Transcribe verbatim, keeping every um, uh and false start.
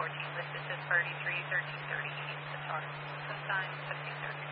fourteen, listed to thirty-three, thirteen thirty, the start. Some time, fifteen thirty.